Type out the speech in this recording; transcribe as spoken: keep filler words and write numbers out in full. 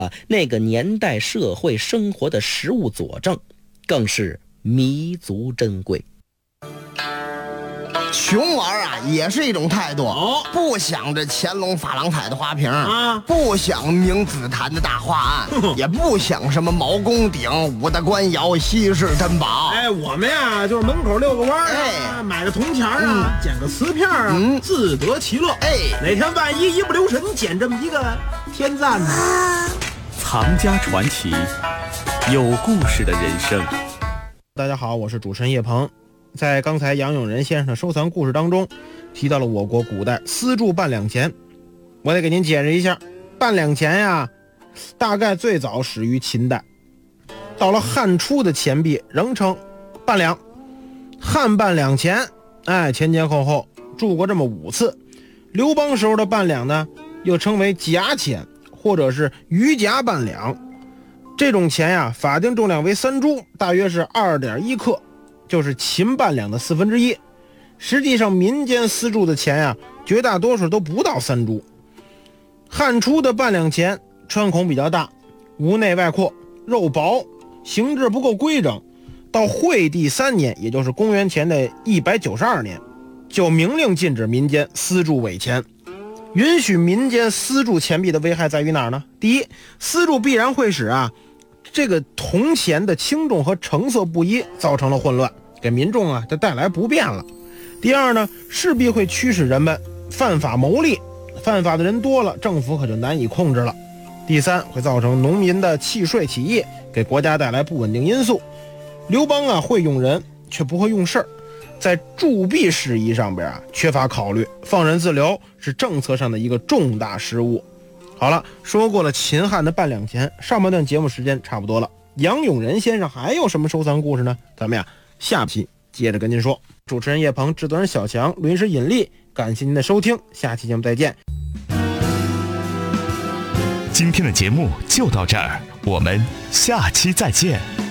啊，那个年代社会生活的实物佐证，更是弥足珍贵。 穷玩啊，也是一种态度。 哦， 不想着乾隆珐琅彩的花瓶啊， 不想明紫檀的大画案，也不想什么毛公鼎、五大官窑、稀世珍宝。 哎，我们呀就是门口遛个弯儿、啊， 哎， 买个铜钱啊，嗯、捡个瓷片啊，嗯、自得其乐。 哎， 哪天万一一不留神捡这么一个天赞呢？ 藏家传奇，有故事的人生。 大家好，我是主持人叶鹏。在刚才杨永仁先生的收藏故事当中，提到了我国古代私铸半两钱。我得给您解释一下，半两钱呀，大概最早始于秦代，到了汉初的钱币仍称半两。汉半两钱，哎，前前后后铸过这么五次。刘邦时候的半两呢，又称为甲钱或者是余甲半两。这种钱呀，法定重量为三铢，大约是 二点一克，就是秦半两的四分之一。实际上民间私铸的钱呀，绝大多数都不到三铢。汉初的半两钱穿孔比较大，无内外扩，肉薄，形制不够规整。到惠帝三年，也就是公元前的一百九十二年，就明令禁止民间私铸伪钱。允许民间私铸钱币的危害在于哪儿呢？第一，私铸必然会使啊这个铜钱的轻重和成色不一，造成了混乱，给民众啊这带来不便了。第二呢，势必会驱使人们犯法牟利，犯法的人多了，政府可就难以控制了。第三，会造成农民的契税起义，给国家带来不稳定因素。刘邦啊会用人，却不会用事儿，在铸币事宜上边啊缺乏考虑，放任自流是政策上的一个重大失误。好了，说过了秦汉的半两钱，上半段节目时间差不多了。杨永仁先生还有什么收藏故事呢？咱们呀下期接着跟您说。主持人叶鹏，制作人小强，录音师尹力，感谢您的收听，下期节目再见。 今天的节目就到这儿，我们下期再见。